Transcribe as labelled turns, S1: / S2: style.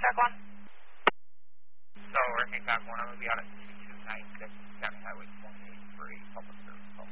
S1: Hancock 1.
S2: So, we're Hancock 1, I'm going to be out at 2296 County Highway 23, public service call.